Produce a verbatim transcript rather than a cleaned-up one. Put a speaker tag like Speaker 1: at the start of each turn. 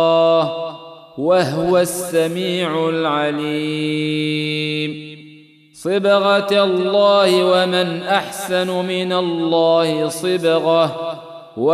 Speaker 1: وهو السميع العليم. صبغة الله، ومن أحسن من الله صبغة